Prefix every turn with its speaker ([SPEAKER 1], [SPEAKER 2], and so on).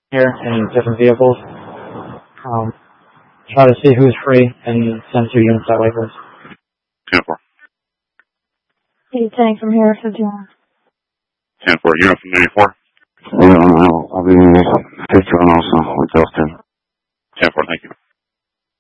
[SPEAKER 1] here in different vehicles. Try to see who's free and send 2 units that way, please.
[SPEAKER 2] 10-4.
[SPEAKER 3] Hey, Tank from here, 51.
[SPEAKER 2] 10-4, unit from 84.
[SPEAKER 4] Yeah, I'll be 51 also with Justin.
[SPEAKER 2] 10-4, thank you.